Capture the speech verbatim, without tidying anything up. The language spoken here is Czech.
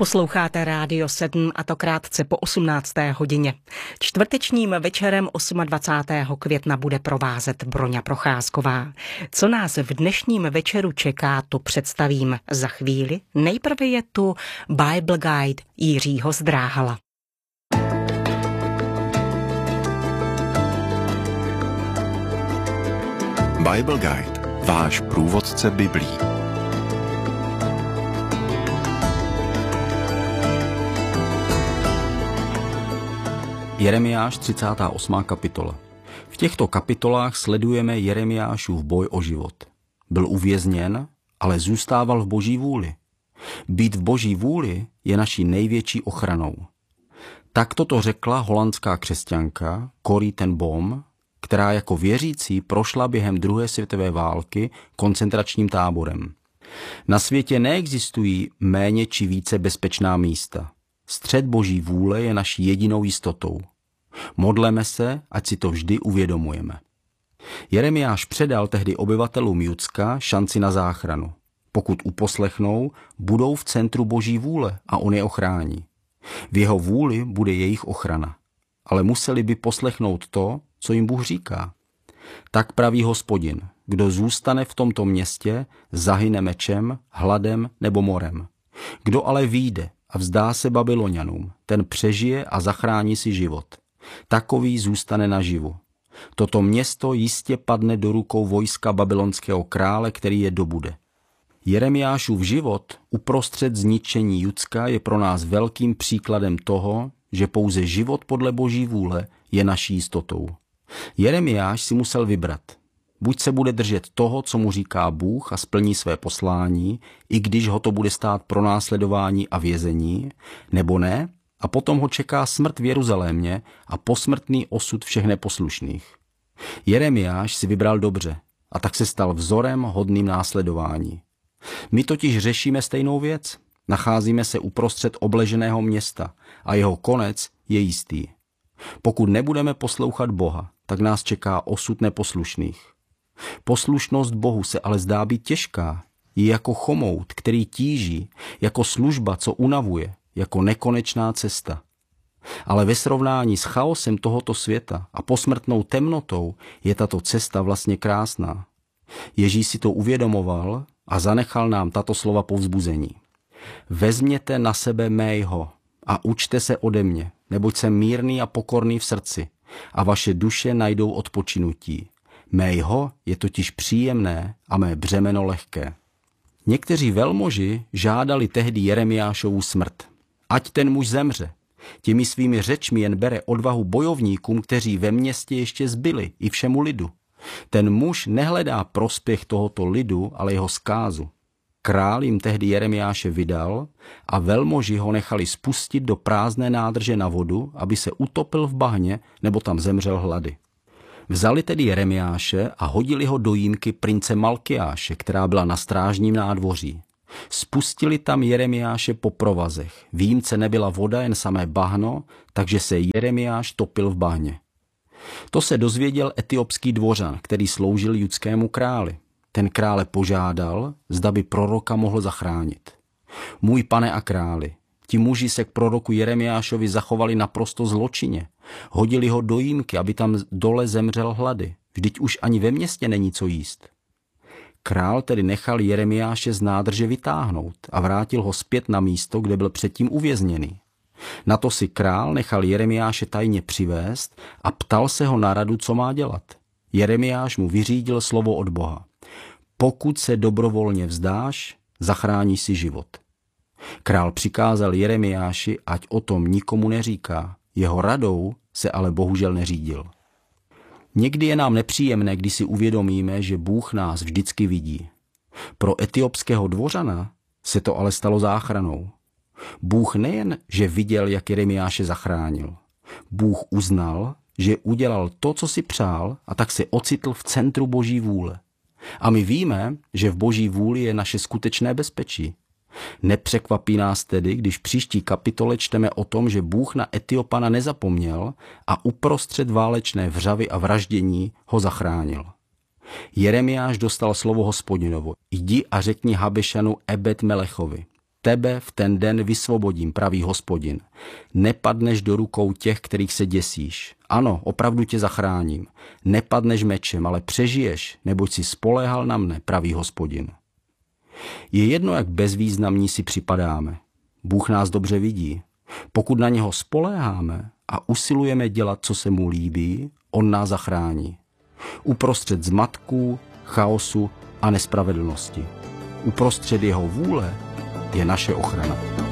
Posloucháte Rádio sedm a to krátce po osmnácté hodině. Čtvrtečním večerem dvacátého osmého května bude provázet Broňa Procházková. Co nás v dnešním večeru čeká, to představím za chvíli. Nejprve je tu Bible Guide Jiřího Zdráhala. Bible Guide, váš průvodce Biblí. Jeremiáš třicátá osmá kapitola. V těchto kapitolách sledujeme Jeremiášův boj o život. Byl uvězněn, ale zůstával v Boží vůli. Být v Boží vůli je naší největší ochranou. Takto to řekla holandská křesťanka Corrie ten Boom, která jako věřící prošla během druhé světové války koncentračním táborem. Na světě neexistují méně či více bezpečná místa. Střed Boží vůle je naší jedinou jistotou. Modleme se, ať si to vždy uvědomujeme. Jeremiáš předal tehdy obyvatelům Judska šanci na záchranu. Pokud uposlechnou, budou v centru Boží vůle a on je ochrání. V jeho vůli bude jejich ochrana. Ale museli by poslechnout to, co jim Bůh říká. Tak praví Hospodin, kdo zůstane v tomto městě, zahyne mečem, hladem nebo morem. Kdo ale vyjde a vzdá se Babylonianům, ten přežije a zachrání si život. Takový zůstane naživu. Toto město jistě padne do rukou vojska babylonského krále, který je dobude. Jeremiášův život uprostřed zničení Judska je pro nás velkým příkladem toho, že pouze život podle Boží vůle je naší jistotou. Jeremiáš si musel vybrat. Buď se bude držet toho, co mu říká Bůh a splní své poslání, i když ho to bude stát pronásledování a vězení, nebo ne, a potom ho čeká smrt v Jeruzalémě a posmrtný osud všech neposlušných. Jeremiáš si vybral dobře a tak se stal vzorem hodným následování. My totiž řešíme stejnou věc. Nacházíme se uprostřed obleženého města a jeho konec je jistý. Pokud nebudeme poslouchat Boha, tak nás čeká osud neposlušných. Poslušnost Bohu se ale zdá být těžká. Je jako chomout, který tíží, jako služba, co unavuje, jako nekonečná cesta. Ale ve srovnání s chaosem tohoto světa a posmrtnou temnotou je tato cesta vlastně krásná. Ježíš si to uvědomoval a zanechal nám tato slova povzbuzení. Vezměte na sebe mého a učte se ode mě, neboť jsem mírný a pokorný v srdci a vaše duše najdou odpočinutí. Mého je totiž příjemné a mé břemeno lehké. Někteří velmoži žádali tehdy Jeremiášovu smrt. Ať ten muž zemře. Těmi svými řečmi jen bere odvahu bojovníkům, kteří ve městě ještě zbyli, i všemu lidu. Ten muž nehledá prospěch tohoto lidu, ale jeho zkázu. Král jim tehdy Jeremiáše vydal a velmoži ho nechali spustit do prázdné nádrže na vodu, aby se utopil v bahně nebo tam zemřel hlady. Vzali tedy Jeremiáše a hodili ho do jímky prince Malkiáše, která byla na strážním nádvoří. Spustili tam Jeremiáše po provazech. V jímce nebyla voda, jen samé bahno, takže se Jeremiáš topil v bahně. To se dozvěděl etiopský dvořan, který sloužil judskému králi. Ten krále požádal, zda by proroka mohl zachránit. Můj pane a králi, ti muži se k proroku Jeremiášovi zachovali naprosto zločinně. Hodili ho do jímky, aby tam dole zemřel hlady. Vždyť už ani ve městě není co jíst. Král tedy nechal Jeremiáše z nádrže vytáhnout a vrátil ho zpět na místo, kde byl předtím uvězněný. Na to si král nechal Jeremiáše tajně přivést a ptal se ho na radu, co má dělat. Jeremiáš mu vyřídil slovo od Boha. Pokud se dobrovolně vzdáš, zachráníš si život. Král přikázal Jeremiáši, ať o tom nikomu neříká. Jeho radou se ale bohužel neřídil. Někdy je nám nepříjemné, když si uvědomíme, že Bůh nás vždycky vidí. Pro etiopského dvořana se to ale stalo záchranou. Bůh nejen, že viděl, jak Jeremiáše zachránil. Bůh uznal, že udělal to, co si přál, a tak se ocitl v centru Boží vůle. A my víme, že v Boží vůli je naše skutečné bezpečí. Nepřekvapí nás tedy, když v příští kapitole čteme o tom, že Bůh na Etiopana nezapomněl a uprostřed válečné vřavy a vraždění ho zachránil. Jeremiáš dostal slovo Hospodinovo. Jdi a řekni Habešanu Ebed Melechovi. Tebe v ten den vysvobodím, praví Hospodin. Nepadneš do rukou těch, kterých se děsíš. Ano, opravdu tě zachráním. Nepadneš mečem, ale přežiješ, neboť si spoléhal na mne, praví Hospodin. Je jedno, jak bezvýznamní si připadáme. Bůh nás dobře vidí. Pokud na něho spoléháme a usilujeme dělat, co se mu líbí, on nás zachrání. Uprostřed zmatků, chaosu a nespravedlnosti. Uprostřed jeho vůle je naše ochrana.